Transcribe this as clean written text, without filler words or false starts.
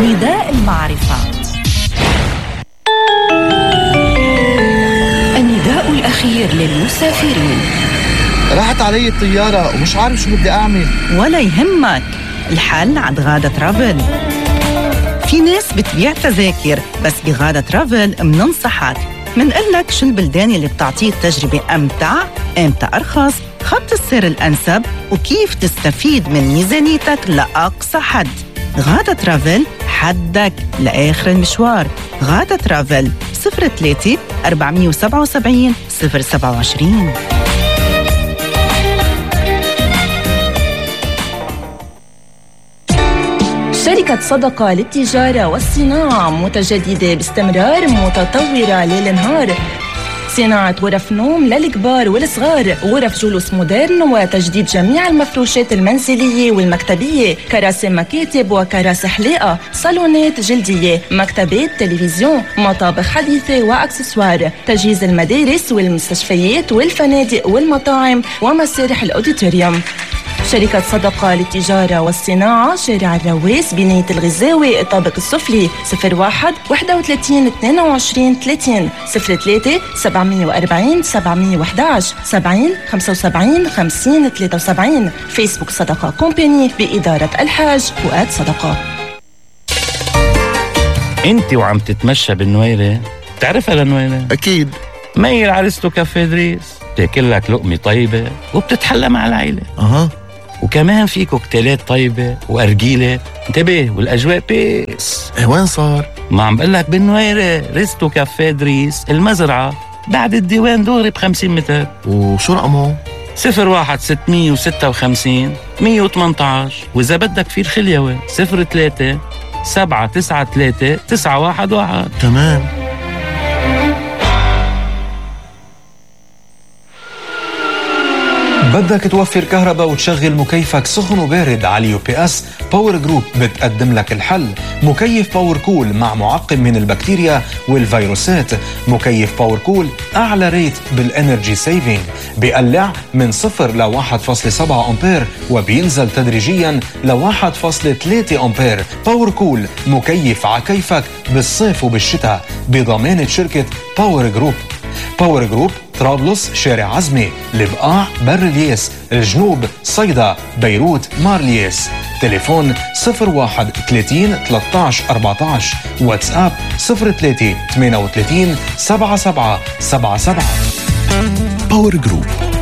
نداء المعرفة. النداء الأخير للمسافرين. راحت علي الطيارة ومش عارف شو بدي أعمل. ولا يهمك، الحل عند غادة ترافل. في ناس بتبيع تذاكر، بس بغادة ترافل مننصحك، منقلك شو البلدان اللي بتعطيك تجربة أمتع، إمتى أرخص، خط السير الأنسب، وكيف تستفيد من ميزانيتك لأقصى حد. غادة ترافل، حدك لآخر المشوار. غادة ترافل 03 477 027. شركة صدقة للتجارة والصناعة متجددة باستمرار، متطورة ليل نهار. صناعة غرف نوم للكبار والصغار، غرف جلوس مودرن، وتجديد جميع المفروشات المنزلية والمكتبية، كراسي مكاتب وكراسي حلاقة، صالونات جلدية، مكتبات، تلفزيون، مطابخ حديثة وأكسسوار، تجهيز المدارس والمستشفيات والفنادق والمطاعم ومسارح الأوديتوريوم. شركة صدقة للتجارة والصناعة، شارع الرواس، بناية الغزاوي، الطابق السفلي. 01 31 22 30 03 740 711 70 75 50 73. فيسبوك صدقة كومباني بإدارة الحاج فؤاد صدقة. انت وعم تتمشى بالنويرة، تعرفها لنويرة؟ أكيد. ميل عرستو كافيه دريس، بتاكل لك لقمة طيبة وبتتحلى مع العيلة. وكمان في كوكتيلات طيبة وأرجيلة. انتبه، والأجواء بيس. وين صار؟ ما عم بقلك بالنويرة، ريستو كافيه دريس، المزرعة، بعد الديوان دغري ب50 متر. وشو رقمه؟ 01 656 118. وإذا بدك في الخليوة 03 793 911. تمام. بدك توفر كهرباء وتشغل مكيفك سخن وبارد؟ على UPS باور جروب بتقدم لك الحل. مكيف باور كول مع معقم من البكتيريا والفيروسات. مكيف باور كول أعلى ريت بالانرجي سيفينج، بيقلع من 0 ل 1.7 أمبير وبينزل تدريجيا ل 1.3 أمبير. باور كول، مكيف عكيفك بالصيف وبالشتاء، بضمانة شركة باور جروب. باور جروب، طرابلس، شارع عزمي، البقاع، بر الياس، الجنوب، صيدا، بيروت، مارلياس. تليفون 01 30 13 14. واتساب 03 38 77 77. باور جروب.